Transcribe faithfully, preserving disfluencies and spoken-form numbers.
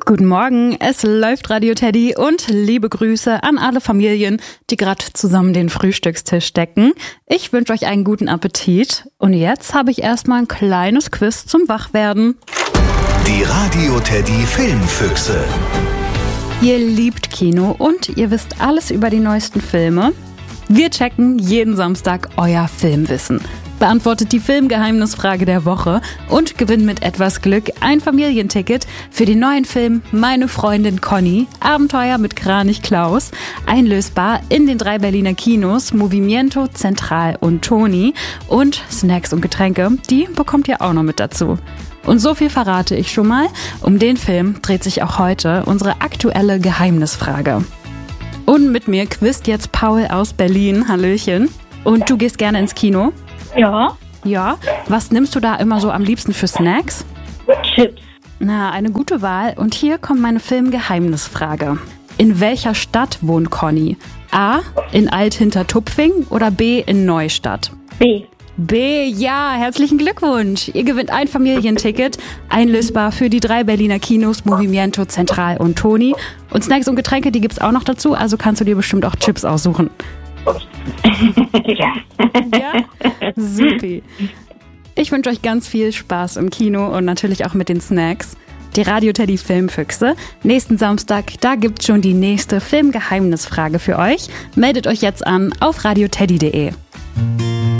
Guten Morgen, es läuft Radio Teddy und liebe Grüße an alle Familien, die gerade zusammen den Frühstückstisch decken. Ich wünsche euch einen guten Appetit und jetzt habe ich erstmal ein kleines Quiz zum Wachwerden. Die Radio Teddy Filmfüchse. Ihr liebt Kino und ihr wisst alles über die neuesten Filme. Wir checken jeden Samstag euer Filmwissen. Beantwortet die Filmgeheimnisfrage der Woche und gewinnt mit etwas Glück ein Familienticket für den neuen Film Meine Freundin Conny, Abenteuer mit Kranich Klaus, einlösbar in den drei Berliner Kinos Movimiento, Central und Toni, und Snacks und Getränke, die bekommt ihr auch noch mit dazu. Und so viel verrate ich schon mal, um den Film dreht sich auch heute unsere aktuelle Geheimnisfrage. Und mit mir quizt jetzt Paul aus Berlin. Hallöchen. Und du gehst gerne ins Kino? Ja. Ja? Was nimmst du da immer so am liebsten für Snacks? Chips. Na, eine gute Wahl. Und hier kommt meine Filmgeheimnisfrage. In welcher Stadt wohnt Conny? A. in Alt-Hintertupfing oder B. in Neustadt? B. B, ja, herzlichen Glückwunsch. Ihr gewinnt ein Familienticket, einlösbar für die drei Berliner Kinos Movimiento, Central und Toni. Und Snacks und Getränke, die gibt's auch noch dazu, also kannst du dir bestimmt auch Chips aussuchen. Ja. Ja? Supi. Ich wünsche euch ganz viel Spaß im Kino und natürlich auch mit den Snacks. Die Radio Teddy Filmfüchse. Nächsten Samstag, da gibt's schon die nächste Filmgeheimnisfrage für euch. Meldet euch jetzt an auf radio teddy punkt de.